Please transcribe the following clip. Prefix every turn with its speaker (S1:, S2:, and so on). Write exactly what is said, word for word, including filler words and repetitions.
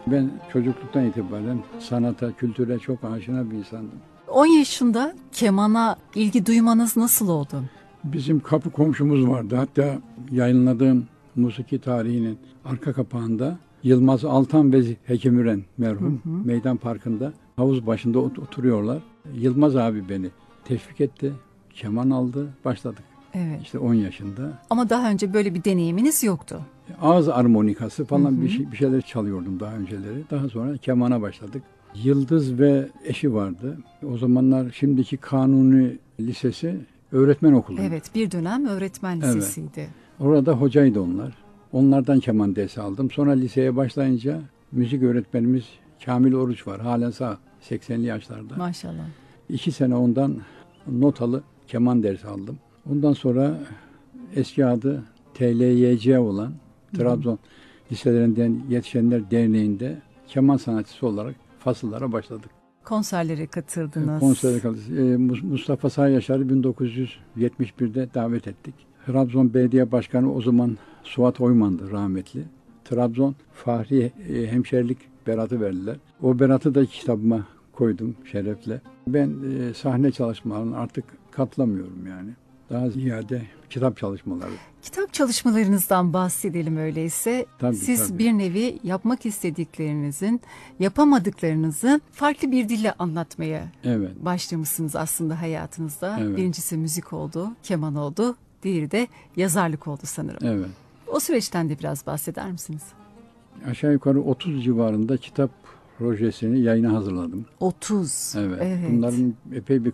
S1: Ben çocukluktan itibaren sanata, kültüre çok aşina bir insandım.
S2: on yaşında kemana ilgi duymanız nasıl oldu?
S1: Bizim kapı komşumuz vardı. Hatta yayınladığım musiki tarihinin arka kapağında Yılmaz Altan ve Hekim Üren merhum hı hı. Meydan Parkı'nda havuz başında oturuyorlar. Yılmaz abi beni teşvik etti. Keman aldı. Başladık.
S2: Evet.
S1: İşte on yaşında.
S2: Ama daha önce böyle bir deneyiminiz yoktu.
S1: Ağız armonikası falan hı hı. bir şey, bir şeyler çalıyordum daha önceleri. Daha sonra kemana başladık. Yıldız ve eşi vardı. O zamanlar şimdiki Kanuni Lisesi öğretmen okulu.
S2: Evet, bir dönem öğretmen lisesiydi. Evet.
S1: Orada hocaydı onlar. Onlardan keman dersi aldım. Sonra liseye başlayınca müzik öğretmenimiz Kamil Oruç var. Halen sağ. seksenli yaşlarda.
S2: Maşallah.
S1: İki sene ondan notalı keman dersi aldım. Ondan sonra eski adı T L Y C olan Trabzon Hı-hı. Liselerinden Yetişenler Derneği'nde keman sanatçısı olarak fasıllara başladık.
S2: Konserlere katıldınız.
S1: Konserlere katıldınız. Mustafa Sağ Yaşar'ı bin dokuz yüz yetmiş birde davet ettik. Trabzon Belediye Başkanı o zaman Suat Oyman'dı rahmetli. Trabzon Fahri Hemşerilik beratı verdiler. O beratı da kitabıma koydum şerefle. Ben e, sahne çalışmalarına artık katılamıyorum yani. Daha ziyade kitap çalışmaları.
S2: Kitap çalışmalarınızdan bahsedelim öyleyse.
S1: Tabii,
S2: Siz
S1: tabii.
S2: bir nevi yapmak istediklerinizin, yapamadıklarınızı farklı bir dille anlatmaya
S1: evet.
S2: başlamışsınız aslında hayatınızda.
S1: Evet.
S2: Birincisi müzik oldu, keman oldu. Diğeri de yazarlık oldu sanırım.
S1: Evet.
S2: O süreçten de biraz bahseder misiniz?
S1: Aşağı yukarı otuz civarında kitap projesini yayına hazırladım.
S2: otuz.
S1: Evet.
S2: evet.
S1: Bunların epey bir